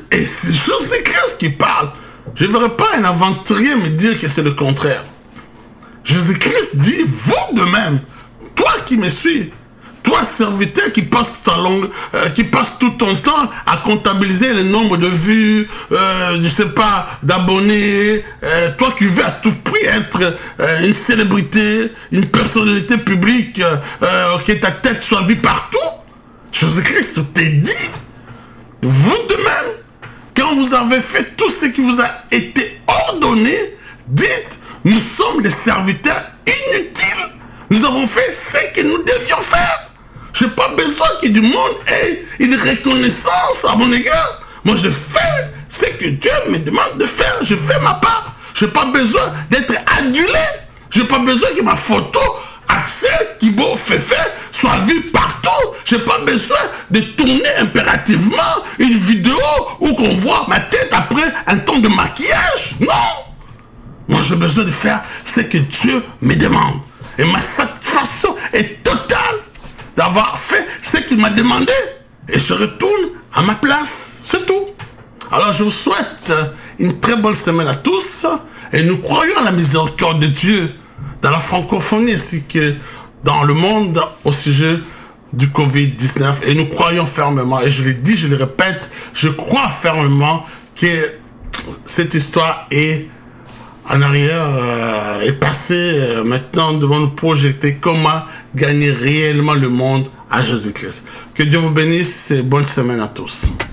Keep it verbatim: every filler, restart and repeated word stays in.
Et c'est Jésus-Christ qui parle. Je ne verrai pas un aventurier me dire que c'est le contraire. Jésus-Christ dit, vous de même, toi qui me suis, toi serviteur qui passe, ta longue, euh, qui passe tout ton temps à comptabiliser le nombre de vues, euh, je sais pas, d'abonnés, euh, toi qui veux à tout prix être euh, une célébrité, une personnalité publique, euh, que ta tête soit vue partout, Jésus-Christ t'a dit, vous de même, quand vous avez fait tout ce qui vous a été ordonné, dites, nous sommes des serviteurs inutiles. Nous avons fait ce que nous devions faire. Je n'ai pas besoin que du monde ait une reconnaissance à mon égard. Moi, je fais ce que Dieu me demande de faire. Je fais ma part. Je n'ai pas besoin d'être adulé. Je n'ai pas besoin que ma photo, Axel Kibo Fefe, soit vue partout. Je n'ai pas besoin de tourner impérativement une vidéo où qu'on voit ma tête après un temps de maquillage. Non. Moi, j'ai besoin de faire ce que Dieu me demande. Et ma satisfaction est totale d'avoir fait ce qu'il m'a demandé. Et je retourne à ma place. C'est tout. Alors, je vous souhaite une très bonne semaine à tous. Et nous croyons à la miséricorde de Dieu dans la francophonie ainsi que dans le monde au sujet du covid dix-neuf. Et nous croyons fermement, et je l'ai dit, je le répète, je crois fermement que cette histoire est en arrière, euh, est passée. Euh, maintenant, nous devons nous projeter comment gagner réellement le monde à Jésus-Christ. Que Dieu vous bénisse et bonne semaine à tous.